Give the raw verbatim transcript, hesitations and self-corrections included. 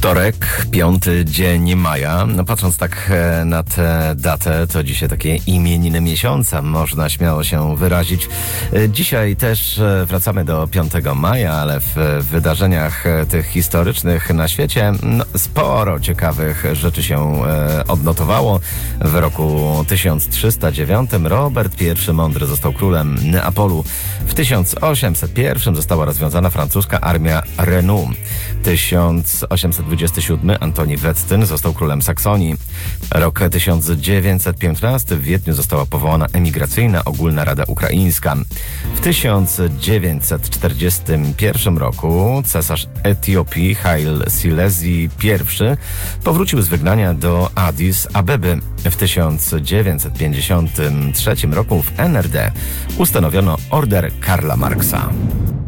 Wtorek, piąty dzień maja. No patrząc tak na tę datę, to dzisiaj takie imieniny miesiąca, można śmiało się wyrazić. Dzisiaj też wracamy do piątego maja, ale w wydarzeniach tych historycznych na świecie no, sporo ciekawych rzeczy się odnotowało. W roku tysiąc trzysta dziewiątym Robert pierwszy Mądry został królem Neapolu. W tysiąc osiemset pierwszym została rozwiązana francuska armia Renu. tysiąc osiemset dwudziesty siódmy Antoni Wettyn został królem Saksonii. Rok tysiąc dziewięćset piętnasty w Wiedniu została powołana emigracyjna Ogólna Rada Ukraińska. W tysiąc dziewięćset czterdziestym pierwszym roku cesarz Etiopii Haile Selassie pierwszy powrócił z wygnania do Addis Abeby. W tysiąc dziewięćset pięćdziesiątym trzecim roku w N R D ustanowiono Order Karla Marksa.